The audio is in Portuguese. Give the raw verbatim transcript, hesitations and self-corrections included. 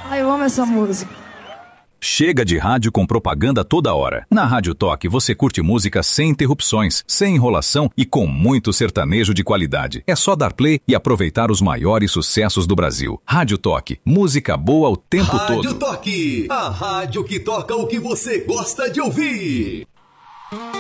Ai, eu amo essa música. Chega de rádio com propaganda toda hora. Na Rádio Toque você curte música sem interrupções, sem enrolação e com muito sertanejo de qualidade. É só dar play e aproveitar os maiores sucessos do Brasil. Rádio Toque, música boa o tempo Rádio todo. Rádio Toque, a rádio que toca o que você gosta de ouvir.